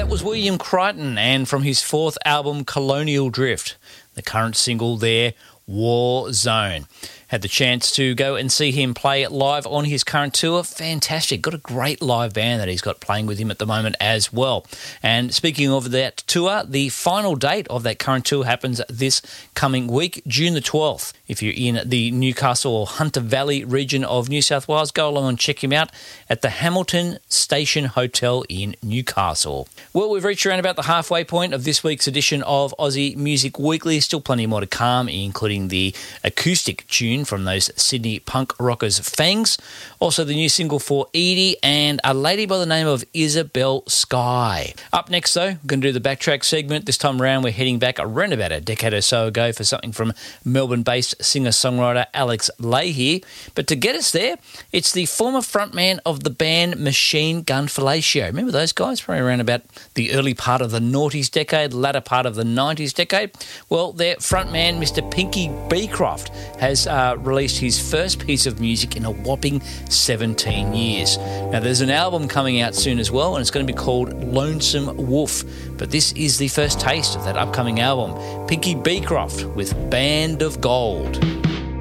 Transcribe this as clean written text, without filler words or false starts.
That was William Crichton, and from his fourth album, Colonial Drift, the current single there, War Zone. Had the chance to go and see him play live on his current tour. Fantastic. Got a great live band that he's got playing with him at the moment as well. And speaking of that tour, the final date of that current tour happens this coming week, June the 12th. If you're in the Newcastle or Hunter Valley region of New South Wales, go along and check him out at the Hamilton Station Hotel in Newcastle. Well, we've reached around about the halfway point of this week's edition of Aussie Music Weekly. Still plenty more to come, including the acoustic tune from those Sydney punk rockers Fangs. Also the new single for Edie and a lady by the name of Isabel Skye. Up next though, we're going to do the backtrack segment. This time around we're heading back around about a decade or so ago for something from Melbourne-based singer-songwriter Alex Leahy. But to get us there, it's the former frontman of the band Machine Gun Fellatio. Remember those guys? Probably around about the early part of the noughties decade, latter part of the 90s decade. Well, their frontman, Mr. Pinky Beecroft, has released his first piece of music in a whopping 17 years. Now, there's an album coming out soon as well, and it's going to be called Lonesome Wolf. But this is the first taste of that upcoming album. Pinky Beecroft with Band of Gold.